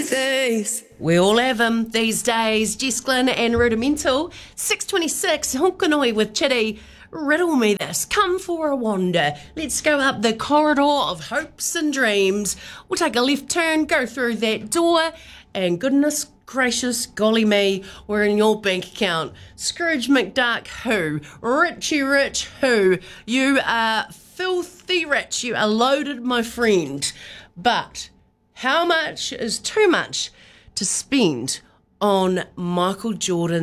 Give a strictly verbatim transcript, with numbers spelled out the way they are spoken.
Days. We all have them these days. Jess Glynn and Rudimental. six twenty-six, Honkanoi with Chitty. Riddle me this. Come for a wander. Let's go up the corridor of hopes and dreams. We'll take a left turn, go through that door, and goodness gracious, golly me, we're in your bank account. Scrooge McDuck, who? Richie Rich, who? You are filthy rich. You are loaded, my friend. But how much is too much to spend on Michael Jordan?